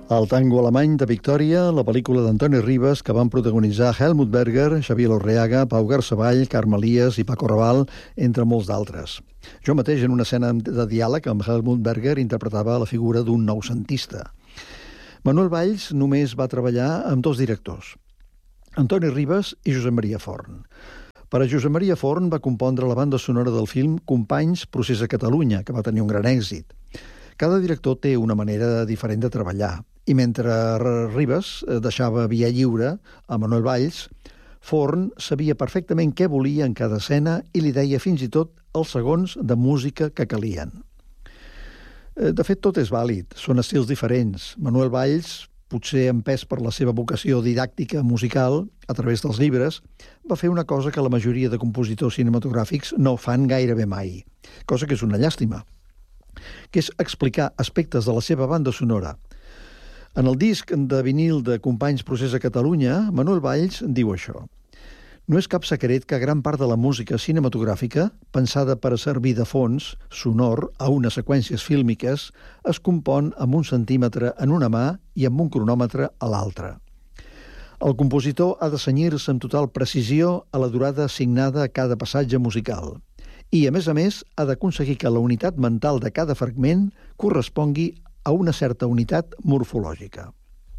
El tango alemany de Victòria, la pel·lícula d'Antoni Ribas, que van protagonitzar Helmut Berger, Xavier Lorreaga, Pau Garsavall, Carme Elias i Paco Raval, entre molts d'altres. Jo mateix, en una escena de diàleg amb Helmut Berger, interpretava la figura d'un noucentista. Manuel Valls només va treballar amb dos directors, Antoni Ribas i Josep Maria Forn. Per a Josep Maria Forn va compondre la banda sonora del film Companys, Procés a Catalunya, que va tenir un gran èxit. Cada director té una manera diferent de treballar, i mentre Ribas deixava via lliure a Manuel Valls, Forn sabia perfectament què volia en cada escena i li deia fins i tot els segons de música que calien. De fet, tot és vàlid, són estils diferents. Manuel Valls, potser empès per la seva vocació didàctica musical a través dels llibres, va fer una cosa que la majoria de compositors cinematogràfics no fan gairebé mai, cosa que és una llàstima, que és explicar aspectes de la seva banda sonora. En el disc de vinil de Companys Procés a Catalunya, Manuel Valls diu això: no és cap secret que gran part de la música cinematogràfica, pensada per a servir de fons sonor a unes seqüències fílmiques, es compon amb 1 centímetre en una mà i amb un cronòmetre a l'altra. El compositor ha de cenyir-se amb total precisió a la durada assignada a cada passatge musical i, a més, ha d'aconseguir que la unitat mental de cada fragment correspongui a una certa unitat morfològica.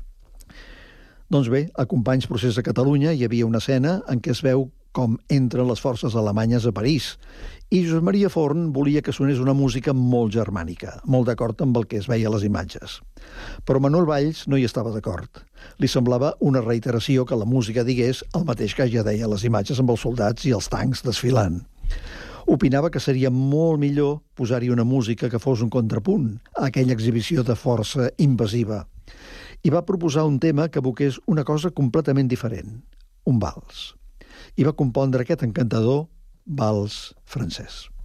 Doncs bé, a Companys Procés a Catalunya hi havia una escena en què es veu com entren les forces alemanyes a París i Josep Maria Forn volia que sonés una música molt germànica, molt d'acord amb el que es veia a les imatges. Però Manuel Valls no hi estava d'acord. Li semblava una reiteració que la música digués el mateix que ja deia les imatges amb els soldats i els tancs desfilant. Opinava que seria molt millor posar-hi una música que fos un contrapunt a aquella exhibició de força invasiva. I va proposar un tema que evoqués una cosa completament diferent, un vals. I va compondre aquest encantador vals francès.